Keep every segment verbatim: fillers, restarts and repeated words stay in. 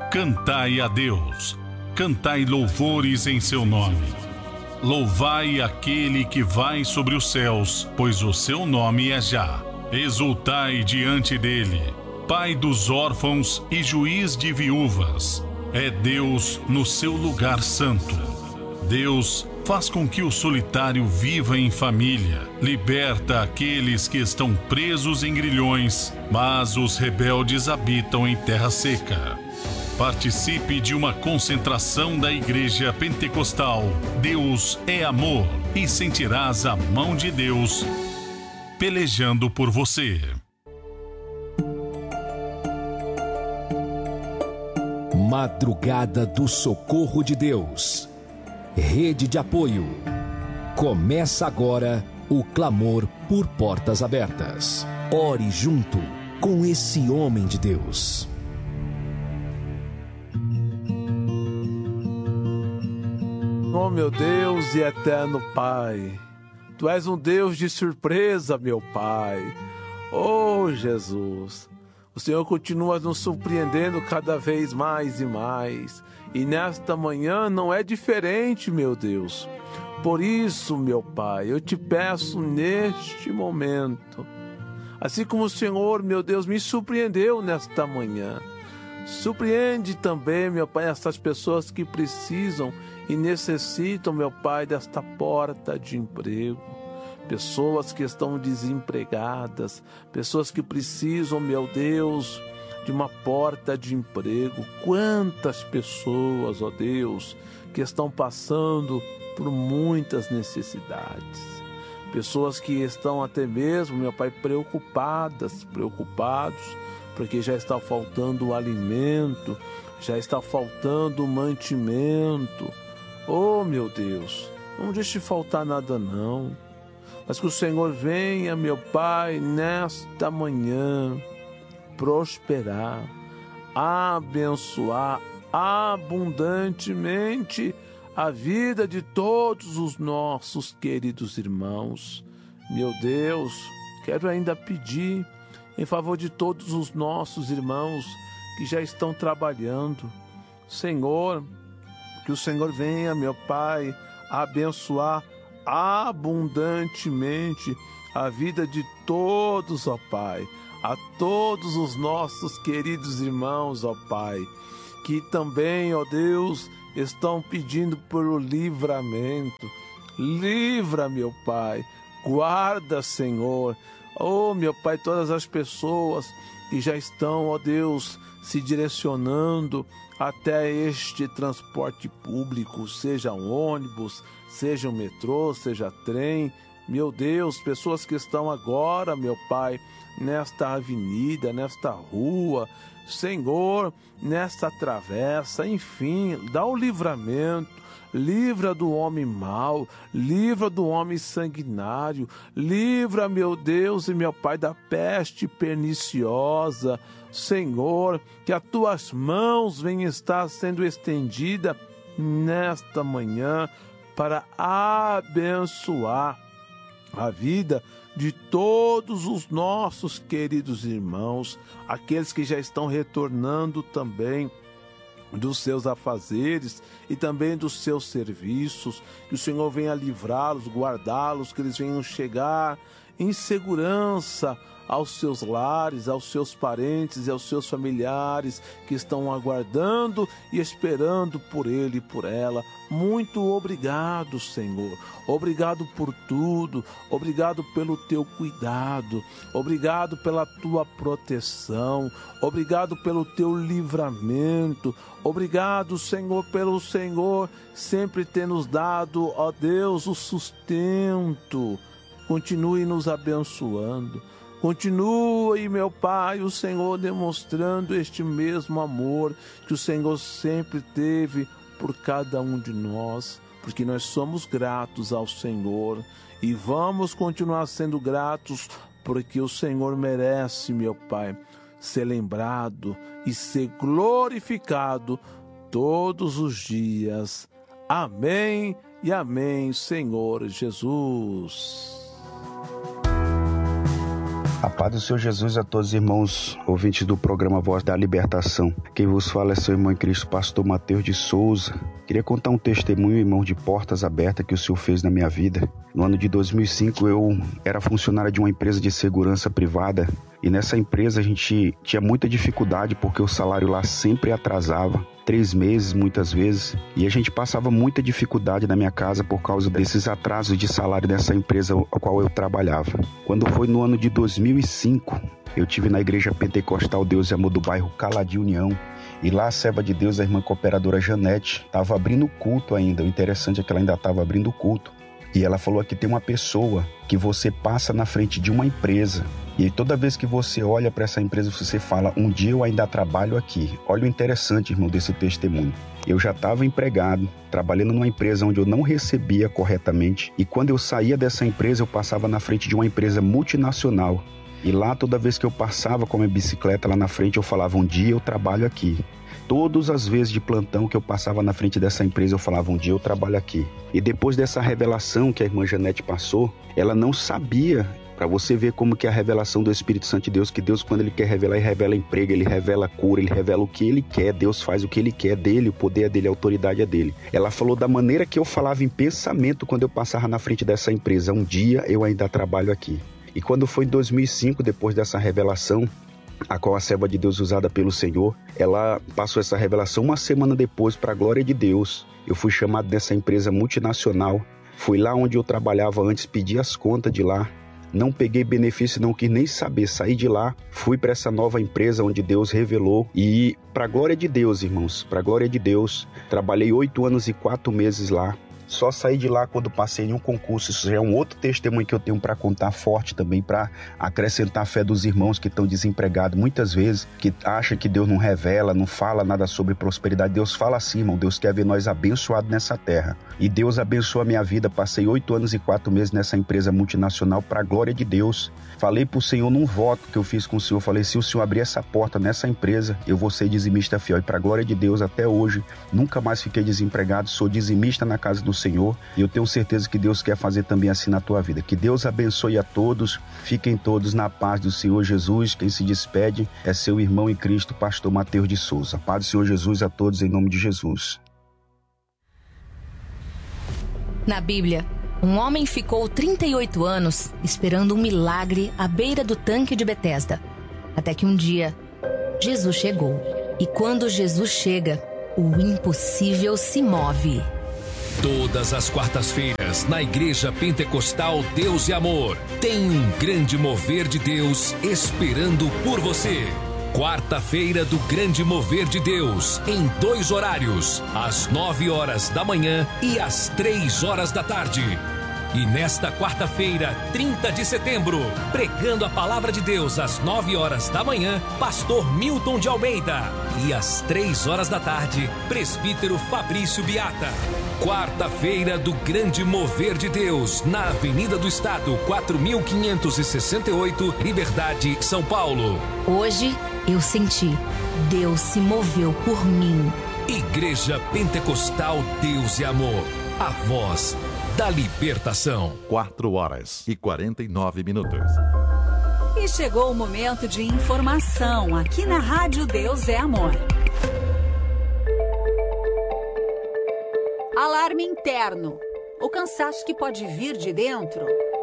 Cantai a Deus, cantai louvores em seu nome. Louvai aquele que vai sobre os céus, pois o seu nome é Já. Exultai diante dele, Pai dos órfãos e juiz de viúvas. É Deus no seu lugar santo. Deus faz com que o solitário viva em família, liberta aqueles que estão presos em grilhões, mas os rebeldes habitam em terra seca. Participe de uma concentração da Igreja Pentecostal Deus é Amor e sentirás a mão de Deus pelejando por você. Madrugada do Socorro de Deus. Rede de apoio. Começa agora o clamor por portas abertas. Ore junto com esse homem de Deus. Oh, meu Deus e eterno Pai, Tu és um Deus de surpresa, meu Pai. Oh, Jesus, o Senhor continua nos surpreendendo cada vez mais e mais. E nesta manhã não é diferente, meu Deus. Por isso, meu Pai, eu te peço neste momento, assim como o Senhor, meu Deus, me surpreendeu nesta manhã, surpreende também, meu Pai, essas pessoas que precisam e necessitam, meu Pai, desta porta de emprego. Pessoas que estão desempregadas, pessoas que precisam, meu Deus, de uma porta de emprego. Quantas pessoas, ó Deus, que estão passando por muitas necessidades. Pessoas que estão até mesmo, meu Pai, preocupadas, preocupados, porque já está faltando o alimento, já está faltando o mantimento. Oh, meu Deus, não deixe faltar nada não, mas que o Senhor venha, meu Pai, nesta manhã, prosperar, abençoar abundantemente a vida de todos os nossos queridos irmãos. Meu Deus, quero ainda pedir em favor de todos os nossos irmãos que já estão trabalhando. Senhor, que o Senhor venha, meu Pai, abençoar abundantemente a vida de todos, ó Pai, a todos os nossos queridos irmãos, ó Pai, que também, ó Deus, estão pedindo pelo livramento. Livra, meu Pai, guarda, Senhor, oh, meu Pai, todas as pessoas que já estão, ó Deus, se direcionando até este transporte público, seja um ônibus, seja um metrô, seja trem. Meu Deus, pessoas que estão agora, meu Pai, nesta avenida, nesta rua, Senhor, nesta travessa, enfim, dá o livramento. Livra do homem mau, livra do homem sanguinário, livra, meu Deus e meu Pai, da peste perniciosa. Senhor, que as tuas mãos venham estar sendo estendida nesta manhã para abençoar a vida de todos os nossos queridos irmãos, aqueles que já estão retornando também dos seus afazeres e também dos seus serviços, que o Senhor venha livrá-los, guardá-los, que eles venham chegar em segurança aos seus lares, aos seus parentes e aos seus familiares que estão aguardando e esperando por ele e por ela. Muito obrigado, Senhor. Obrigado por tudo. Obrigado pelo teu cuidado. Obrigado pela tua proteção. Obrigado pelo teu livramento. Obrigado, Senhor, pelo Senhor sempre ter nos dado, ó Deus, o sustento. Continue nos abençoando. Continue, meu Pai, o Senhor demonstrando este mesmo amor que o Senhor sempre teve por cada um de nós, porque nós somos gratos ao Senhor e vamos continuar sendo gratos porque o Senhor merece, meu Pai, ser lembrado e ser glorificado todos os dias. Amém e amém, Senhor Jesus. A Paz do Senhor Jesus a todos os irmãos ouvintes do programa Voz da Libertação. Quem vos fala é seu irmão em Cristo, pastor Mateus de Souza. Queria contar um testemunho, irmão, de portas abertas que o Senhor fez na minha vida. No ano de dois mil e cinco eu era funcionário de uma empresa de segurança privada e nessa empresa a gente tinha muita dificuldade porque o salário lá sempre atrasava. Três meses, muitas vezes, e a gente passava muita dificuldade na minha casa por causa desses atrasos de salário dessa empresa a qual eu trabalhava. Quando foi no ano de dois mil e cinco, eu tive na igreja pentecostal Deus e Amor do bairro Caladim União, e lá a serva de Deus, a irmã cooperadora Janete, estava abrindo o culto ainda. O interessante é que ela ainda estava abrindo o culto. E ela falou: aqui tem uma pessoa que você passa na frente de uma empresa e toda vez que você olha para essa empresa você fala: um dia eu ainda trabalho aqui. Olha o interessante, irmão, desse testemunho. Eu já estava empregado, trabalhando numa empresa onde eu não recebia corretamente, e quando eu saía dessa empresa eu passava na frente de uma empresa multinacional. E lá toda vez que eu passava com a minha bicicleta lá na frente eu falava: um dia eu trabalho aqui. Todas as vezes de plantão que eu passava na frente dessa empresa, eu falava: um dia eu trabalho aqui. E depois dessa revelação que a irmã Janete passou, ela não sabia, para você ver como que é a revelação do Espírito Santo de Deus, que Deus, quando Ele quer revelar, Ele revela emprego, Ele revela cura, Ele revela o que Ele quer. Deus faz o que Ele quer dele, o poder é dele, a autoridade é dele. Ela falou da maneira que eu falava em pensamento quando eu passava na frente dessa empresa: um dia eu ainda trabalho aqui. E quando foi em dois mil e cinco, depois dessa revelação, a qual a serva de Deus usada pelo Senhor, ela passou essa revelação uma semana depois, para a glória de Deus. Eu fui chamado dessa empresa multinacional, fui lá onde eu trabalhava antes, pedi as contas de lá, não peguei benefício, não quis nem saber, saí de lá, fui para essa nova empresa onde Deus revelou e, para a glória de Deus, irmãos, para a glória de Deus, trabalhei oito anos e quatro meses lá. Só saí de lá quando passei em um concurso. Isso já é um outro testemunho que eu tenho para contar forte também, para acrescentar a fé dos irmãos que estão desempregados muitas vezes, que acham que Deus não revela, não fala nada sobre prosperidade. Deus fala assim, irmão. Deus quer ver nós abençoados nessa terra. E Deus abençoou a minha vida. Passei oito anos e quatro meses nessa empresa multinacional para a glória de Deus. Falei para o Senhor num voto que eu fiz com o Senhor. Falei: se o Senhor abrir essa porta nessa empresa, eu vou ser dizimista fiel. E para a glória de Deus, até hoje, nunca mais fiquei desempregado. Sou dizimista na casa do Senhor, e eu tenho certeza que Deus quer fazer também assim na tua vida. Que Deus abençoe a todos, fiquem todos na paz do Senhor Jesus. Quem se despede é seu irmão em Cristo, pastor Mateus de Souza. Paz do Senhor Jesus a todos, em nome de Jesus. Na Bíblia, um homem ficou trinta e oito anos esperando um milagre à beira do tanque de Betesda, até que um dia Jesus chegou. E quando Jesus chega, o impossível se move. Todas as quartas-feiras, na Igreja Pentecostal Deus e Amor, tem um grande mover de Deus esperando por você. Quarta-feira do Grande Mover de Deus, em dois horários, às nove horas da manhã e às três horas da tarde. E nesta quarta-feira, trinta de setembro, pregando a palavra de Deus às nove horas da manhã, pastor Milton de Almeida. E às três horas da tarde, presbítero Fabrício Biata. Quarta-feira do Grande Mover de Deus, na Avenida do Estado, quatro mil quinhentos e sessenta e oito, Liberdade, São Paulo. Hoje eu senti, Deus se moveu por mim. Igreja Pentecostal Deus e Amor, a voz da libertação. quatro horas e quarenta e nove minutos. E chegou o momento de informação aqui na Rádio Deus é Amor. Alarme interno. O cansaço que pode vir de dentro.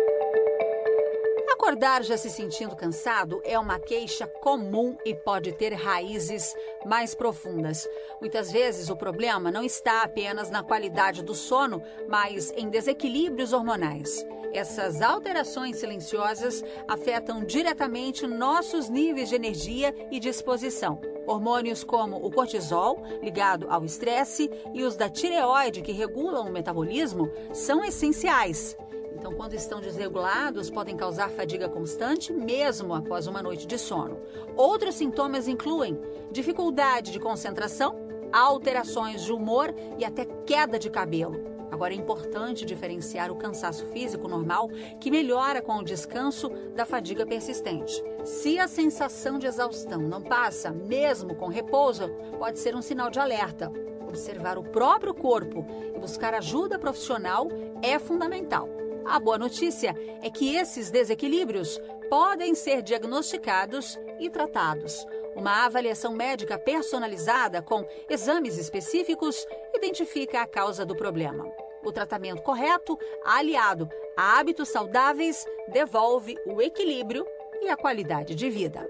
Acordar já se sentindo cansado é uma queixa comum e pode ter raízes mais profundas. Muitas vezes o problema não está apenas na qualidade do sono, mas em desequilíbrios hormonais. Essas alterações silenciosas afetam diretamente nossos níveis de energia e disposição. Hormônios como o cortisol, ligado ao estresse, e os da tireoide, que regulam o metabolismo, são essenciais. Então, quando estão desregulados, podem causar fadiga constante, mesmo após uma noite de sono. Outros sintomas incluem dificuldade de concentração, alterações de humor e até queda de cabelo. Agora, é importante diferenciar o cansaço físico normal, que melhora com o descanso, da fadiga persistente. Se a sensação de exaustão não passa, mesmo com repouso, pode ser um sinal de alerta. Observar o próprio corpo e buscar ajuda profissional é fundamental. A boa notícia é que esses desequilíbrios podem ser diagnosticados e tratados. Uma avaliação médica personalizada com exames específicos identifica a causa do problema. O tratamento correto, aliado a hábitos saudáveis, devolve o equilíbrio e a qualidade de vida.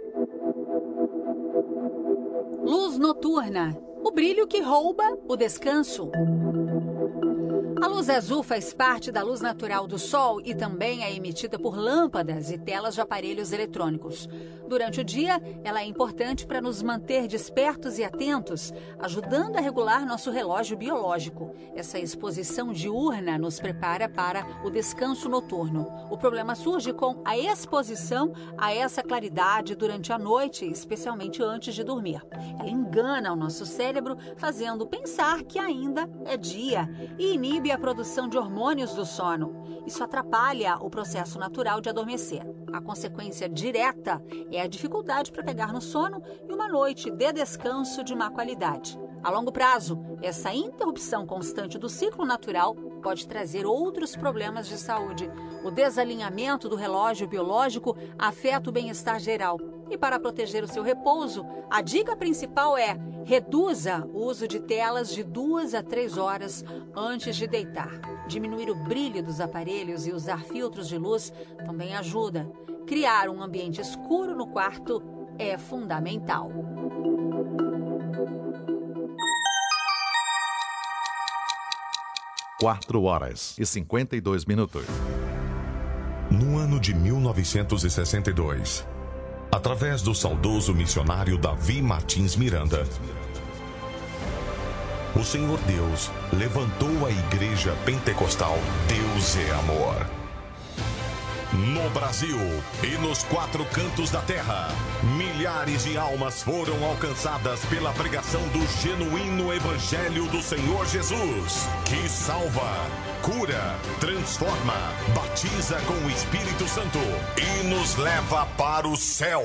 Luz noturna, o brilho que rouba o descanso. A luz azul faz parte da luz natural do Sol e também é emitida por lâmpadas e telas de aparelhos eletrônicos. Durante o dia, ela é importante para nos manter despertos e atentos, ajudando a regular nosso relógio biológico. Essa exposição diurna nos prepara para o descanso noturno. O problema surge com a exposição a essa claridade durante a noite, especialmente antes de dormir. Ela engana o nosso cérebro, fazendo pensar que ainda é dia e inibe a produção de hormônios do sono. Isso atrapalha o processo natural de adormecer. A consequência direta é a dificuldade para pegar no sono e uma noite de descanso de má qualidade. A longo prazo, essa interrupção constante do ciclo natural pode trazer outros problemas de saúde. O desalinhamento do relógio biológico afeta o bem-estar geral. E para proteger o seu repouso, a dica principal é: reduza o uso de telas de duas a três horas antes de deitar. Diminuir o brilho dos aparelhos e usar filtros de luz também ajuda. Criar um ambiente escuro no quarto é fundamental. Quatro horas e cinquenta e dois minutos. No ano de mil novecentos e sessenta e dois, através do saudoso missionário Davi Martins Miranda, o Senhor Deus levantou a Igreja Pentecostal Deus é Amor. No Brasil e nos quatro cantos da terra, milhares de almas foram alcançadas pela pregação do genuíno Evangelho do Senhor Jesus, que salva, cura, transforma, batiza com o Espírito Santo e nos leva para o céu.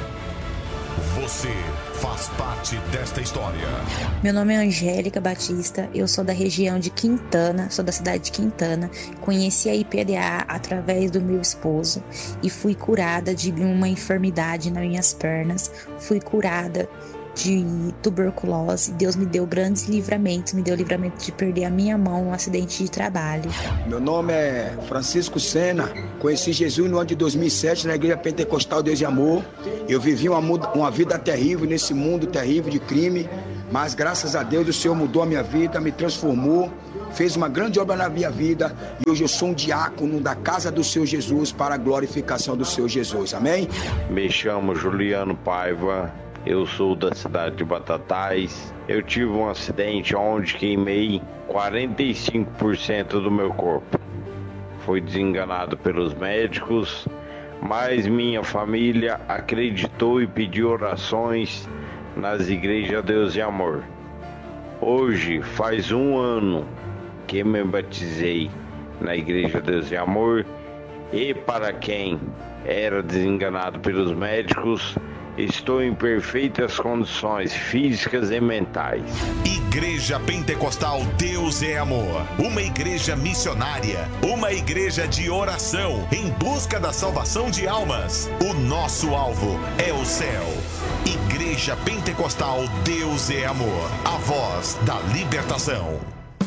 Você faz parte desta história. Meu nome é Angélica Batista, eu sou da região de Quintana, sou da cidade de Quintana. Conheci a I P D A através do meu esposo e fui curada de uma enfermidade nas minhas pernas. Fui curada de tuberculose. Deus me deu grandes livramentos, me deu livramento de perder a minha mão num acidente de trabalho. Meu nome é Francisco Sena, conheci Jesus no ano de dois mil e sete na Igreja Pentecostal Deus e Amor. Eu vivi uma, uma vida terrível nesse mundo terrível de crime, mas graças a Deus o Senhor mudou a minha vida, me transformou, fez uma grande obra na minha vida e hoje eu sou um diácono da casa do Senhor Jesus para a glorificação do Senhor Jesus, amém? Me chamo Juliano Paiva. Eu sou da cidade de Batatais. Eu tive um acidente onde queimei quarenta e cinco por cento do meu corpo. Fui desenganado pelos médicos, mas minha família acreditou e pediu orações nas igrejas Deus e Amor. Hoje faz um ano que me batizei na igreja Deus e Amor e para quem era desenganado pelos médicos, estou em perfeitas condições físicas e mentais. Igreja Pentecostal Deus é Amor. Uma igreja missionária. Uma igreja de oração em busca da salvação de almas. O nosso alvo é o céu. Igreja Pentecostal Deus é Amor. A voz da libertação.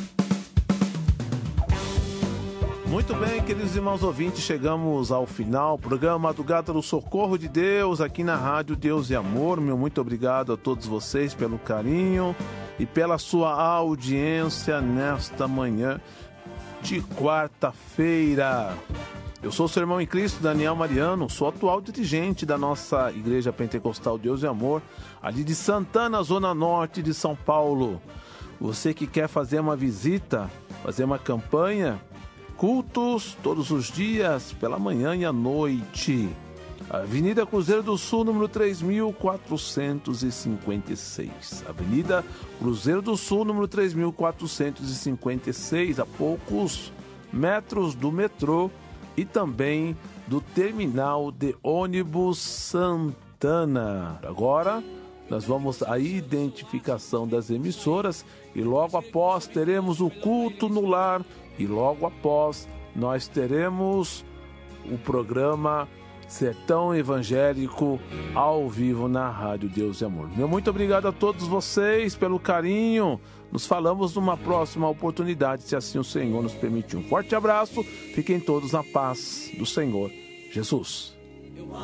Muito bem, queridos irmãos ouvintes, chegamos ao final. Programa Madrugada do Socorro de Deus, aqui na Rádio Deus e Amor. Meu muito obrigado a todos vocês pelo carinho e pela sua audiência nesta manhã de quarta-feira. Eu sou o seu irmão em Cristo, Daniel Mariano, sou atual dirigente da nossa Igreja Pentecostal Deus e Amor, ali de Santana, Zona Norte de São Paulo. Você que quer fazer uma visita, fazer uma campanha, cultos todos os dias, pela manhã e à noite. Avenida Cruzeiro do Sul, número três mil quatrocentos e cinquenta e seis. Avenida Cruzeiro do Sul, número três mil quatrocentos e cinquenta e seis, a poucos metros do metrô e também do terminal de ônibus Santana. Agora nós vamos à identificação das emissoras e logo após teremos o culto no lar. E logo após, nós teremos o programa Sertão Evangélico ao vivo na Rádio Deus e Amor. Meu muito obrigado a todos vocês pelo carinho. Nos falamos numa próxima oportunidade, se assim o Senhor nos permitir. Um forte abraço. Fiquem todos na paz do Senhor Jesus.